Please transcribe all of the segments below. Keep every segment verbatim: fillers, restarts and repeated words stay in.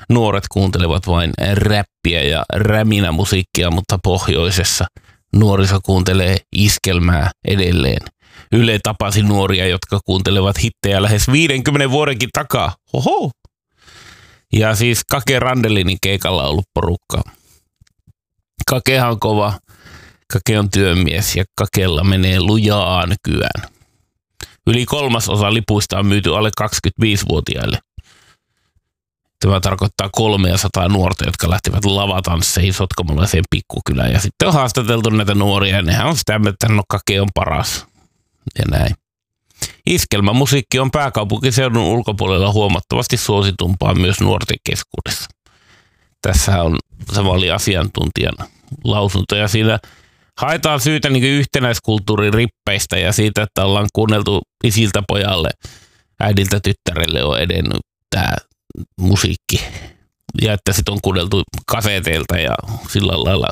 nuoret kuuntelevat vain räppiä ja räminämusiikkia, mutta pohjoisessa nuoriso kuuntelee iskelmää edelleen. Yle tapasi nuoria, jotka kuuntelevat hittejä lähes viidenkymmenen vuodenkin takaa. Oho! Ja siis Kake Randelinin keikalla on ollut porukkaa. Kakehan on kova. Kake on työmies ja Kakella menee lujaa nykyään. Yli kolmasosa lipuista on myyty alle kaksikymmentäviisivuotiaille. Tämä tarkoittaa kolmesataa nuorta, jotka lähtivät lavatansseihin sotkamolaiseen pikkukylään. Ja sitten on haastateltu näitä nuoria ja nehän on sitä, että no Kake on paras. Ja näin. Iskelmämusiikki on pääkaupunkiseudun ulkopuolella huomattavasti suositumpaa myös nuorten keskuudessa. Tässä on samalla asiantuntijan lausunto ja siinä haetaan syytä niin yhtenäiskulttuurin rippeistä ja siitä, että ollaan kuunneltu isiltä pojalle, äidiltä tyttärelle on edennyt tämä musiikki. Ja että sitten on kuunneltu kaseteilta ja sillä lailla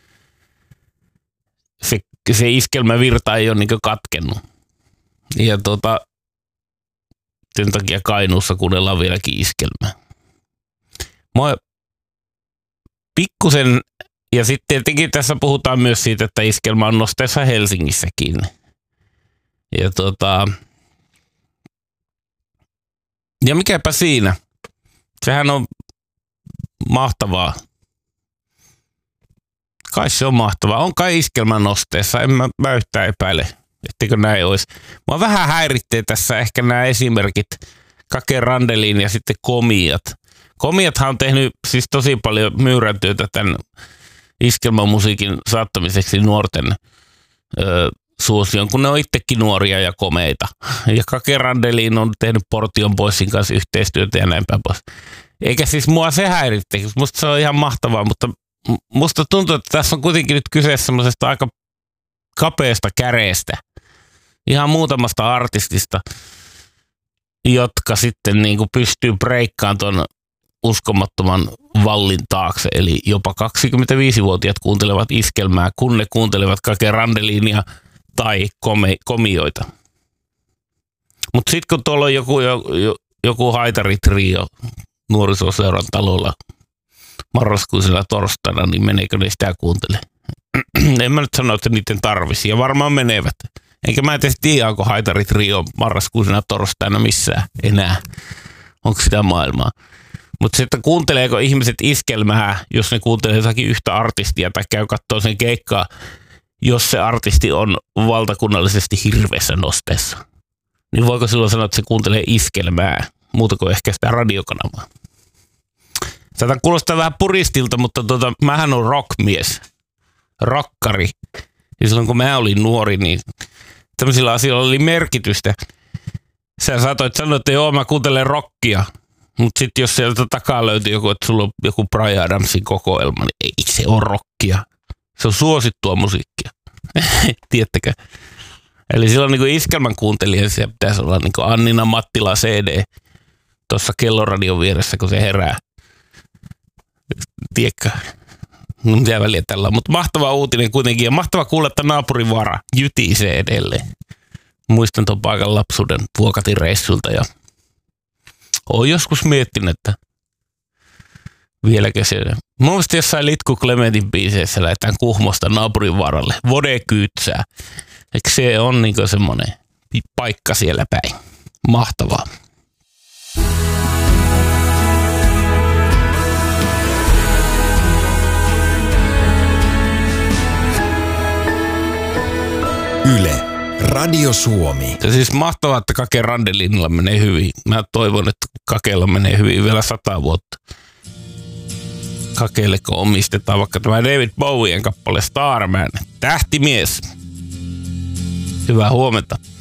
se, se iskelmävirta ei ole niin katkennut. Ja tota, sen takia Kainuussa kuunnellaan vieläkin iskelmää. Moi pikkusen, ja sitten tietenkin tässä puhutaan myös siitä, että iskelmä on nosteessa Helsingissäkin. Ja tota, ja mikäpä siinä. Sehän on mahtavaa. Kai se on mahtavaa. On kai iskelmän nosteessa. En mä, mä yhtään epäile, etteikö näin olisi. Mua vähän häiritsee tässä ehkä nämä esimerkit. Kake Randelin ja sitten Komiat. Komiathan on tehnyt siis tosi paljon myyräntyötä tämän iskelmämusiikin saattamiseksi nuorten ö, suosion, kun ne on itsekin nuoria ja komeita. Ja Kake Randelin on tehnyt Portion Boysin kanssa yhteistyötä ja näin päin pois. Eikä siis mua se häiritte, musta se on ihan mahtavaa, mutta musta tuntuu, että tässä on kuitenkin nyt kyse semmoisesta aika kapeasta käreestä. Ihan muutamasta artistista, jotka sitten niin kuin pystyy breikkaamaan ton uskomattoman vallin taakse. Eli jopa kaksikymmentäviisivuotiaat kuuntelevat iskelmää, kun ne kuuntelevat Kake Randelinia tai kome, komioita. Mutta sitten kun tuolla on joku, joku, joku haitaritrio nuorisoseuran talolla marraskuisella torstaina, niin meneekö ne sitä kuuntele? En mä nyt sano, että niiden tarvisi. Ja varmaan menevät. Enkä mä edes tiedä, onko haitaritrio marraskuisena torstaina missään enää. Onko sitä maailmaa? Mutta se, että kuunteleeko ihmiset iskelmää, jos ne kuuntelee jotakin yhtä artistia tai käy katsoa sen keikkaa, jos se artisti on valtakunnallisesti hirveässä nosteessa. Niin voiko silloin sanoa, että se kuuntelee iskelmää, muuta kuin ehkä sitä radiokanavaa? Saatan kuulostaa vähän puristilta, mutta tota, mähän on rockmies, rokkari. Ja silloin kun mä olin nuori, niin tämmöisillä asioilla oli merkitystä. Sä saatoit sanoa, että joo, mä kuuntelen rockia. Mutta sitten jos sieltä takaa löytyy joku, että sulla on joku Bryan Adamsin kokoelma, niin ei se ole rockia. Se on suosittua musiikkia. Tiedättekö? Eli silloin niin kuin iskelmän kuuntelija, se pitäisi olla niin kuin Annina Mattila C D tuossa kelloradion vieressä, kun se herää. Tiedätkö? No mitä väliä tällä on. Mutta mahtava uutinen kuitenkin. Ja mahtava kuulla, että naapurin vara jytisee edelleen. Muistan tuon paikan lapsuuden Vuokatin reissulta ja olen joskus miettinyt, että vieläkö se. Mun mielestä jossain Litku Clementin biiseissä lähdetään Kuhmosta naapurin varalle. Vode kyytsää. Eikö se on niinku semmoinen paikka siellä päin? Mahtavaa. Yle, Radio Suomi. Se siis mahtavaa, että Kake Randelinilla menee hyvin. Mä toivon, että Kakella menee hyvin vielä sata vuotta. Kakelle kun omistetaan vaikka tämä David Bowien kappale Starman. Tähtimies. Hyvää huomenta.